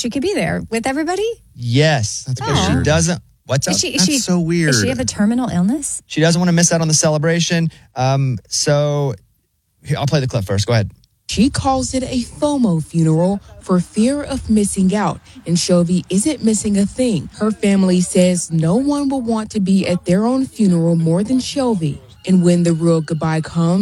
she could be there with everybody? Yes. That's because she weird. doesn't. What's up? That's so weird. Does she have a terminal illness? She doesn't want to miss out on the celebration. So here, I'll play the clip first. Go ahead. She calls it a FOMO funeral for fear of missing out, and Shelby isn't missing a thing. Her family says no one will want to be at their own funeral more than Shelby. And when the real goodbye comes,